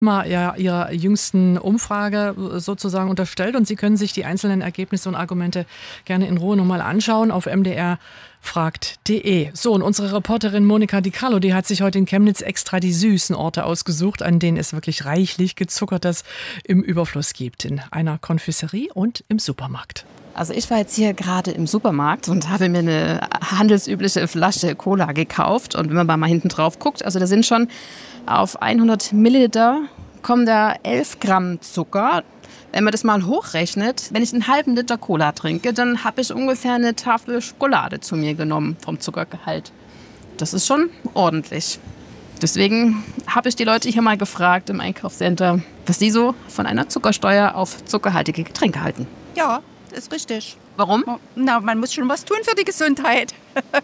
mal Ihrer jüngsten Umfrage sozusagen unterstellt und Sie können sich die einzelnen Ergebnisse und Argumente gerne in Ruhe nochmal anschauen auf mdrfragt.de. So, und unsere Reporterin Monika Di Carlo, die hat sich heute in Chemnitz extra die süßen Orte ausgesucht, an denen es wirklich reichlich Gezuckertes im Überfluss gibt, in einer Konfiserie und im Supermarkt. Also ich war jetzt hier gerade im Supermarkt und habe mir eine handelsübliche Flasche Cola gekauft. Und wenn man mal hinten drauf guckt, also da sind schon auf 100 Milliliter kommen da 11 Gramm Zucker. Wenn man das mal hochrechnet, wenn ich einen halben Liter Cola trinke, dann habe ich ungefähr eine Tafel Schokolade zu mir genommen vom Zuckergehalt. Das ist schon ordentlich. Deswegen habe ich die Leute hier mal gefragt im Einkaufscenter, was sie so von einer Zuckersteuer auf zuckerhaltige Getränke halten. Ja, ist richtig. Warum? Na, man muss schon was tun für die Gesundheit.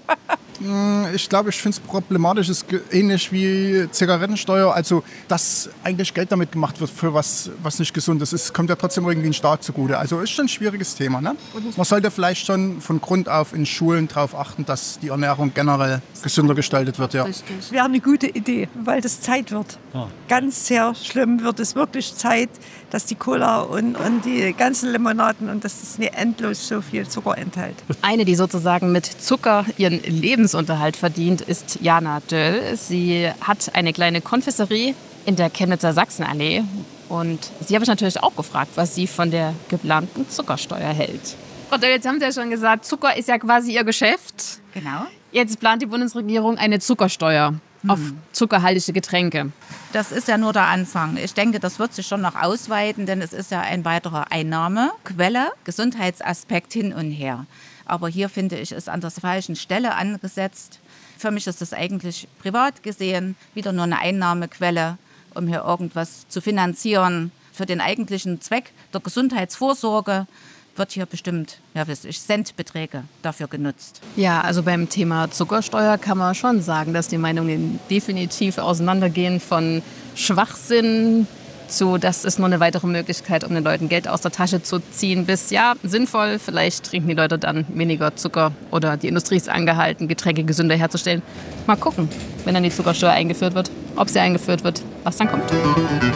Ich glaube, ich finde es problematisch. Es ist ähnlich wie Zigarettensteuer. Also, dass eigentlich Geld damit gemacht wird für was nicht gesund ist. Es kommt ja trotzdem irgendwie den Staat zugute. Also, ist schon ein schwieriges Thema. Ne? Man sollte vielleicht schon von Grund auf in Schulen darauf achten, dass die Ernährung generell gesünder gestaltet wird. Ja. Richtig. Wäre eine gute Idee, weil das Zeit wird. Ja. Ganz sehr schlimm wird es wirklich Zeit, dass die Cola und die ganzen Limonaden und dass es nicht endlos so viel Zucker enthält. Eine, die sozusagen mit Zucker ihren Lebensunterhalt verdient, ist Jana Döll. Sie hat eine kleine Konfiserie in der Chemnitzer Sachsenallee. Und sie habe ich natürlich auch gefragt, was sie von der geplanten Zuckersteuer hält. Frau Döll, jetzt haben Sie ja schon gesagt, Zucker ist ja quasi Ihr Geschäft. Genau. Jetzt plant die Bundesregierung eine Zuckersteuer auf zuckerhaltige Getränke. Das ist ja nur der Anfang. Ich denke, das wird sich schon noch ausweiten, denn es ist ja ein weiterer Einnahmequelle, Gesundheitsaspekt hin und her. Aber hier finde ich es an der falschen Stelle angesetzt. Für mich ist das eigentlich privat gesehen wieder nur eine Einnahmequelle, um hier irgendwas zu finanzieren. Für den eigentlichen Zweck der Gesundheitsvorsorge wird hier bestimmt, Centbeträge dafür genutzt. Ja, also beim Thema Zuckersteuer kann man schon sagen, dass die Meinungen definitiv auseinandergehen von Schwachsinn zu, das ist nur eine weitere Möglichkeit, um den Leuten Geld aus der Tasche zu ziehen, bis, ja, sinnvoll, vielleicht trinken die Leute dann weniger Zucker oder die Industrie ist angehalten, Getränke gesünder herzustellen. Mal gucken, wenn dann die Zuckersteuer eingeführt wird, ob sie eingeführt wird, was dann kommt.